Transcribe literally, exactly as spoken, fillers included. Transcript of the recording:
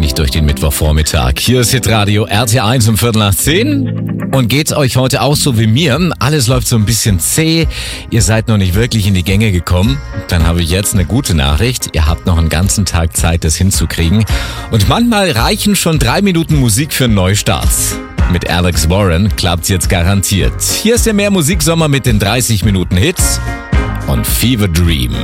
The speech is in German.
nicht durch den Mittwochvormittag. Hier ist Hitradio R T eins um Viertel nach zehn. Und geht's euch heute auch so wie mir? Alles läuft so ein bisschen zäh. Ihr seid noch nicht wirklich in die Gänge gekommen. Dann habe ich jetzt eine gute Nachricht. Ihr habt noch einen ganzen Tag Zeit, das hinzukriegen. Und manchmal reichen schon drei Minuten Musik für einen Neustart. Mit Alex Warren klappt's jetzt garantiert. Hier ist der Mehr Musiksommer mit den dreißig Minuten Hits und Fever Dream.